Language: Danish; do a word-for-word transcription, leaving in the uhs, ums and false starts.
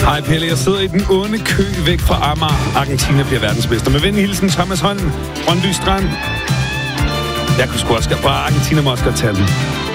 Hej Pelle, jeg sidder i den onde kø væk fra Amager. Argentina bliver verdensmester. Med venlig hilsen Thomas Holm, Brøndby Strand. Jeg kunne sgu også, bare Argentina må også godt tage den.